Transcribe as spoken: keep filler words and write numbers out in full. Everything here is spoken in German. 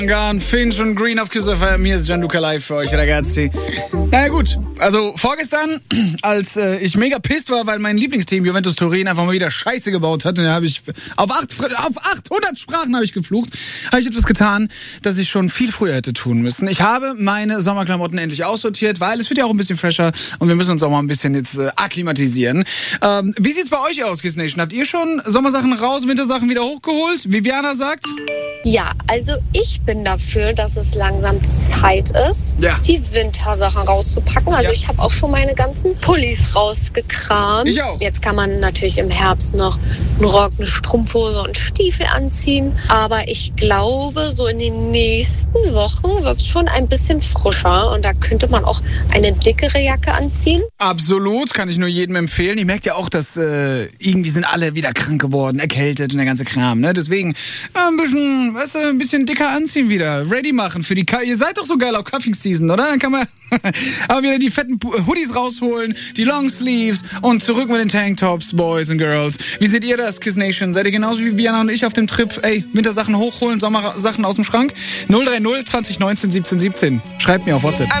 Garn, Finch und Green auf Kiss F M. Hier ist Gianluca live für euch, ragazzi. Na gut, also vorgestern, als äh, ich mega pisst war, weil mein Lieblingsteam Juventus Turin einfach mal wieder Scheiße gebaut hat, und da habe ich auf, acht, auf achthundert Sprachen habe ich geflucht, habe ich etwas getan, das ich schon viel früher hätte tun müssen. Ich habe meine Sommerklamotten endlich aussortiert, weil es wird ja auch ein bisschen fresher und wir müssen uns auch mal ein bisschen jetzt äh, akklimatisieren. Ähm, wie sieht's bei euch aus, Kiss Nation? Habt ihr schon Sommersachen raus, Wintersachen wieder hochgeholt? Viviana sagt? Ja, also ich bin dafür, dass es langsam Zeit ist, ja. die Wintersachen rauszupacken. Also ja. ich habe auch schon meine ganzen Pullis rausgekramt. Ich auch. Jetzt kann man natürlich im Herbst noch einen Rock, eine Strumpfhose und Stiefel anziehen. Aber ich glaube, so in den nächsten Wochen wird es schon ein bisschen frischer. Und da könnte man auch eine dickere Jacke anziehen. Absolut, kann ich nur jedem empfehlen. Ihr merkt ja auch, dass äh, irgendwie sind alle wieder krank geworden, erkältet und der ganze Kram. Ne? Deswegen äh, ein bisschen, weißt du, ein bisschen dicker anziehen wieder. Ready machen für die Ka- Ihr seid doch so geil auf Cuffing Season, oder? Dann kann man aber wieder die fetten Hoodies rausholen, die Longsleeves und zurück mit den Tanktops, Boys and Girls. Wie seht ihr das, Kiss Nation? Seid ihr genauso wie Viviana und ich auf dem Trip, ey, Wintersachen hochholen, Sommersachen aus dem Schrank? null drei null zwanzig neunzehn siebzehn siebzehn. Schreibt mir auf WhatsApp.